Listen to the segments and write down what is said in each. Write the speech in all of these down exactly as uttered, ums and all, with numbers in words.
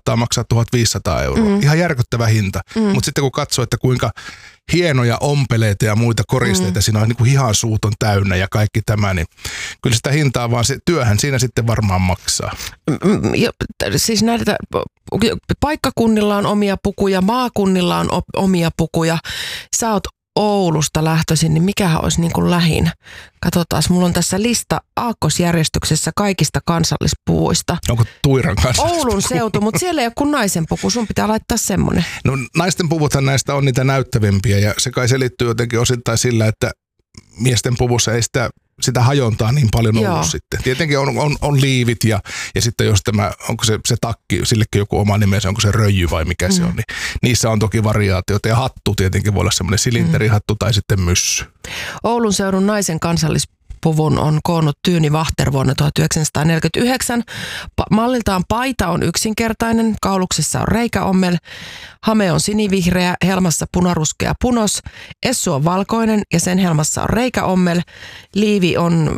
mahtaa maksaa tuhatviisisataa euroa. Mm. Ihan järkyttävä hinta. Mm. Mutta sitten kun katsoo, että kuinka hienoja ompeleita ja muita koristeita mm. siinä on, niin kuin hihansuut on täynnä ja kaikki tämä, niin kyllä sitä hintaa vaan se työhän siinä sitten varmaan maksaa. Ja, siis näitä paikkakunnilla on omia pukuja, maakunnilla on omia pukuja. Sä oot Oulusta lähtöisin, niin mikähän olisi niin kuin lähin? Katsotaan, mulla on tässä lista aakkosjärjestyksessä kaikista kansallispuvuista. Onko Tuiran kansallispuku? Oulun seutu, mutta siellä ei ole kuin naisen puku. Sun pitää laittaa semmoinen. No naisten puvuthan näistä on niitä näyttävimpiä ja se kai selittyy jotenkin osittain sillä, että miesten puvussa ei sitä, sitä hajontaa niin paljon ollut Joo. sitten. Tietenkin on, on, on liivit ja, ja sitten jos tämä, onko se, se takki, sillekin joku oma nimensä, onko se röijy vai mikä mm. se on, niin niissä on toki variaatioita ja hattu tietenkin voi olla semmoinen silinterihattu mm. tai sitten myssy. Oulun seudun naisen kansallispuvun on koonnut Tyyni Vahter vuonna tuhatyhdeksänsataaneljäkymmentäyhdeksän. Pa- malliltaan paita on yksinkertainen, kauluksessa on reikäommel, hame on sinivihreä, helmassa punaruskea punos, essu on valkoinen ja sen helmassa on reikäommel, liivi on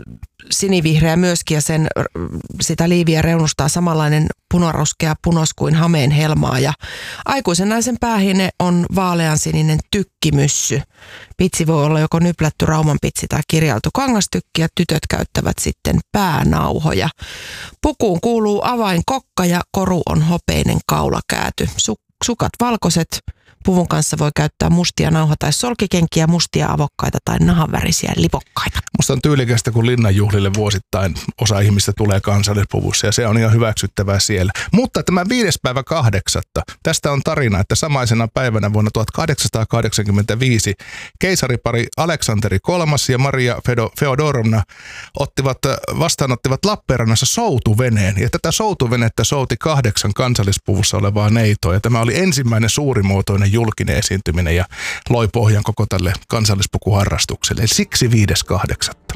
sinivihreä myöskin ja sen, sitä liiviä reunustaa samanlainen punaruskea punos kuin hameen helmaa ja aikuisen naisen päähine on vaaleansininen tykkimyssy. Pitsi voi olla joko nyplätty raumanpitsi tai kirjailtu kangastykki ja tytöt käyttävät sitten päänauhoja. Pukuun kuuluu avainkokka ja koru on hopeinen kaulakääty. Su- sukat valkoiset. Puvun kanssa voi käyttää mustia nauha- tai solkikenkiä, mustia avokkaita tai nahanvärisiä lipokkaita. Musta on tyylikästä, kun linnanjuhlille vuosittain osa ihmistä tulee kansallispuvussa ja se on ihan hyväksyttävää siellä. Mutta tämä viides päivä kahdeksatta, tästä on tarina, että samaisena päivänä vuonna tuhatkahdeksansataakahdeksankymmentäviisi keisaripari Aleksanteri kolmas ja Maria Feodorovna ottivat, vastaanottivat Lappeenrannassa soutuveneen. Ja tätä soutuvenettä souti kahdeksan kansallispuvussa olevaa neitoa ja tämä oli ensimmäinen suurimuotoinen julkinen esiintyminen ja loi pohjan koko tälle kansallispukuharrastukselle. Eli siksi viides kahdeksatta.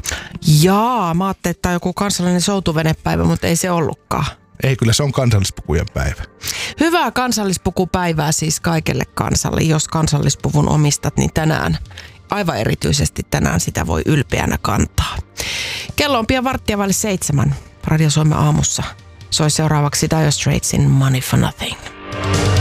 Jaa, mä ajattelin, että on joku kansallinen soutuvenepäivä, mutta ei se ollutkaan. Ei, kyllä se on kansallispukujen päivä. Hyvää kansallispukupäivää siis kaikelle kansalle. Jos kansallispuvun omistat, niin tänään, aivan erityisesti tänään sitä voi ylpeänä kantaa. Kello on pian varttia vaille seitsemän. Radio Suomen aamussa soi seuraavaksi Dire Straitsin Money for Nothing.